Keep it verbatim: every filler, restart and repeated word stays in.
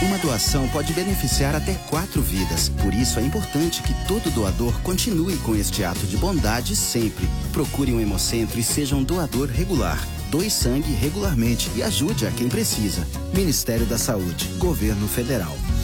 Uma doação pode beneficiar até quatro vidas. Por isso é importante que todo doador continue com este ato de bondade sempre. Procure um hemocentro e seja um doador regular. Doe sangue regularmente e ajude a quem precisa. Ministério da Saúde, Governo Federal.